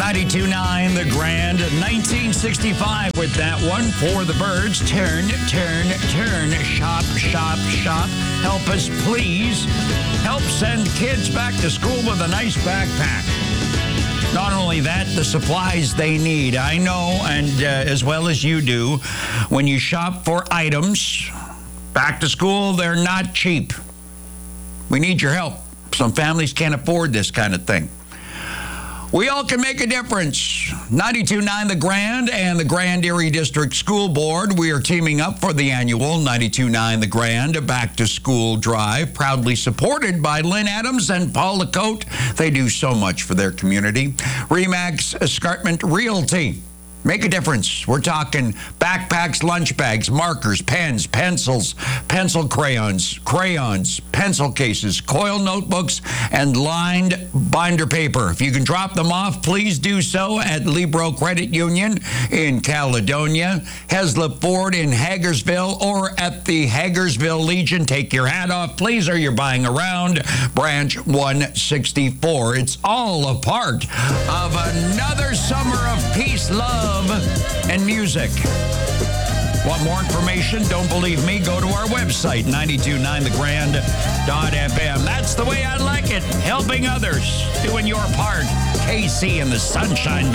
92.9 The Grand, 1965 with that one for the birds. Turn, turn, turn, shop, shop, shop. Help us, please. Help send kids back to school with a nice backpack. Not only that, the supplies they need. I know, and as well as you do, when you shop for items, back to school, they're not cheap. We need your help. Some families can't afford this kind of thing. We all can make a difference. 92.9 The Grand and the Grand Erie District School Board, we are teaming up for the annual 92.9 The Grand Back to School Drive, proudly supported by Lynn Adams and Paul Lacote. They do so much for their community. Remax Escarpment Realty. Make a difference. We're talking backpacks, lunch bags, markers, pens, pencils, pencil crayons, pencil cases, coil notebooks, and lined binder paper. If you can drop them off, please do so at Libro Credit Union in Caledonia, Heslop Ford in Hagersville, or at the Hagersville Legion. Take your hat off, please, or you're buying around Branch 164. It's all a part of another summer of peace, love, and music. Want more information? Don't believe me? Go to our website, 929thegrand.fm. That's the way I like it. Helping others, doing your part. KC and the Sunshine